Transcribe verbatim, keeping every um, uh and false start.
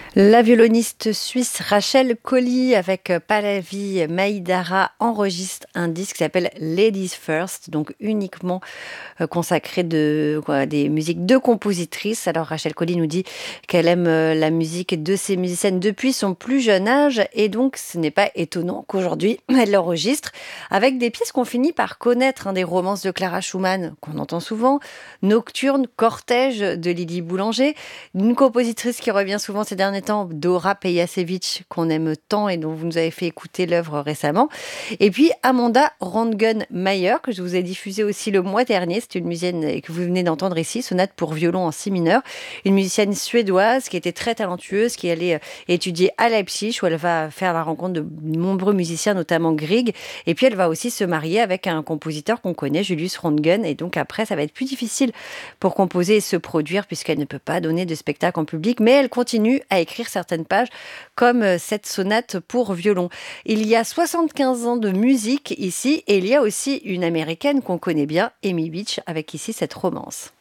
La violoniste suisse Rachel Colly avec Pallavi Mahidara enregistre un disque qui s'appelle Ladies First, donc uniquement euh, consacré de quoi, des musiques de compositrices. Alors Rachel Colly nous dit qu'elle aime euh, la musique de ces musiciennes depuis son plus jeune âge et donc ce n'est pas étonnant qu'aujourd'hui elle l'enregistre avec des pièces qu'on finit par connaître, hein, des romances de Clara Schumann qu'on entend souvent, Nocturne, Cortège de Lydie Boulanger, une compositrice qui revient souvent ces derniers temps, Dora Pejacevic, qu'on aime tant et dont vous nous avez fait écouter l'œuvre récemment. Et puis Amanda Röntgen-Mayer, que je vous ai diffusé aussi le mois dernier. C'est une musicienne que vous venez d'entendre ici, sonate pour violon en si mineur. Une musicienne suédoise qui était très talentueuse, qui allait étudier à Leipzig, où elle va faire la rencontre de nombreux musiciens, notamment Grieg. Et puis elle va aussi se marier avec un compositeur qu'on connaît, Julius Röntgen. Et donc après, ça va être plus difficile pour composer et se produire, puisqu'elle ne peut pas donner de spectacle en public. Mais elle continue à écrire certaines pages, comme cette sonate pour violon. Il y a soixante-quinze ans de musique ici, et il y a aussi une américaine qu'on connaît bien, Amy Beach, avec ici cette romance.